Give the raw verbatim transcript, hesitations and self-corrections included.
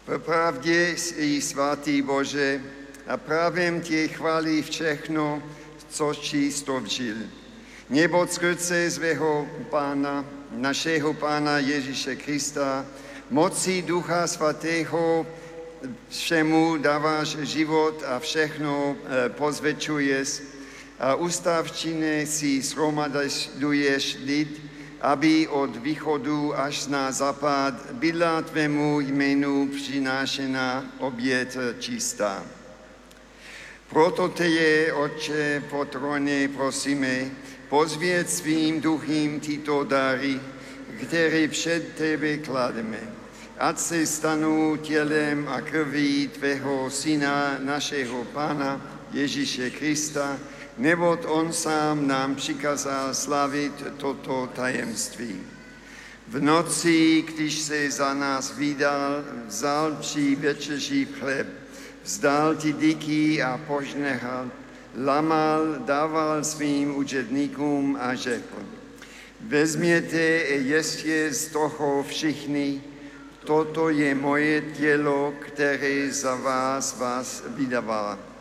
V pravdě jsi svatý Bože a právem tě chválí všechno, co čisto vžil. Neboť srdce svého Pána, našeho Pána Ježíše Krista, mocí Ducha Svatého všemu dáváš život a všechno pozvětšuješ a ústavčine si shromaduješ lid, aby od východu až na západ byla tvému jménu přinášena oběť čistá. Proto tě, Otče, po tróně prosíme, pozvěd svým duchům tyto dary, které před tebe klademe, ať se stanou tělem a krví tvého Syna, našeho Pána Ježíše Krista, neboť on sám nám přikázal slavit toto tajemství. V noci, když se za nás vydal, vzal při večeři chléb, vzdal ti díky a požehnal, lamal, dával svým učedníkům a řekl: vezměte a jeste z toho všichni, toto je moje tělo, které za vás vás vydává.